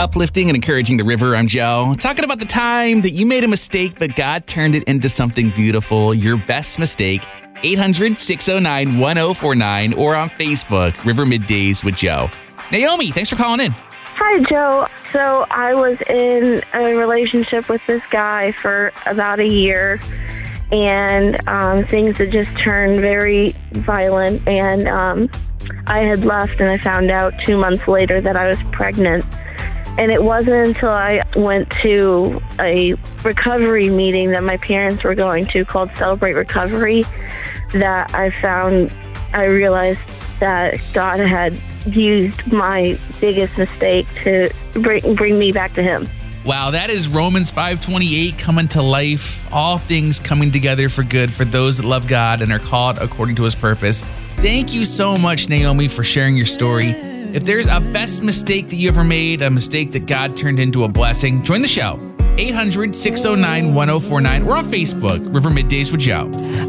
uplifting and encouraging the river. I'm Joe. Talking about the time that you made a mistake, but God turned it into something beautiful. Your best mistake. 800-609-1049 or on Facebook, River Middays with Joe. Naomi, thanks for calling in. Hi, Joe. So I was in a relationship with this guy for about a year, and things had just turned very violent, and I had left, and I found out 2 months later that I was pregnant. And it wasn't until I went to a recovery meeting that my parents were going to called Celebrate Recovery that I realized that God had used my biggest mistake to bring me back to Him. Wow, that is Romans 5:28 coming to life. All things coming together for good for those that love God and are called according to His purpose. Thank you so much, Naomi, for sharing your story. If there's a best mistake that you ever made, a mistake that God turned into a blessing, join the show. 800-609-1049 or on Facebook, River Middays with Joe.